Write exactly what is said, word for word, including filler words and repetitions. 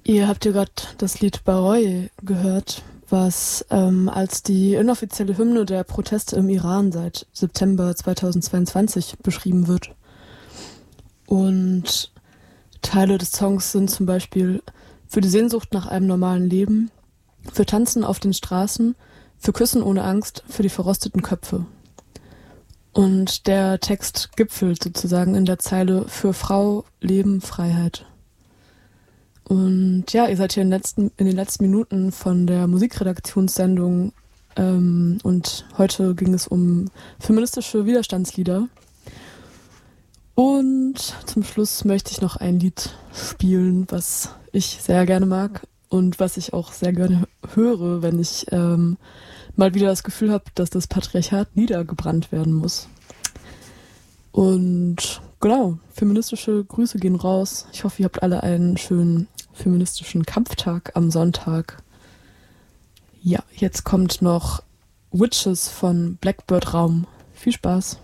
Ihr habt ja gerade das Lied Baroye gehört, was ähm, als die inoffizielle Hymne der Proteste im Iran seit September zweitausendzweiundzwanzig beschrieben wird. Und Teile des Songs sind zum Beispiel für die Sehnsucht nach einem normalen Leben, für Tanzen auf den Straßen, für Küssen ohne Angst, für die verrosteten Köpfe. Und der Text gipfelt sozusagen in der Zeile für Frau, Leben, Freiheit. Und ja, ihr seid hier in, letzten, in den letzten Minuten von der Musikredaktionssendung ähm, und heute ging es um feministische Widerstandslieder. Und zum Schluss möchte ich noch ein Lied spielen, was ich sehr gerne mag und was ich auch sehr gerne höre, wenn ich ähm, mal wieder das Gefühl habe, dass das Patriarchat niedergebrannt werden muss. Und genau, feministische Grüße gehen raus. Ich hoffe, ihr habt alle einen schönen feministischen Kampftag am Sonntag. Ja, jetzt kommt noch Witches von Blackbird Raum. Viel Spaß.